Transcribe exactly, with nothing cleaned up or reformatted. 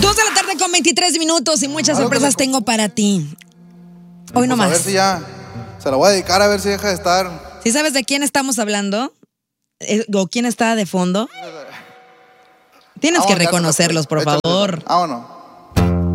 Dos de la tarde con veintitrés minutos y muchas sorpresas tengo para ti. Hoy no Pues más. a ver si ya se la voy a dedicar a ver si deja de estar. ¿Sí sabes de quién estamos hablando? Eh, ¿O quién está de fondo? Tienes Vámonos, que ya se la reconocerlos, fue. por Échale, favor. Vámonos.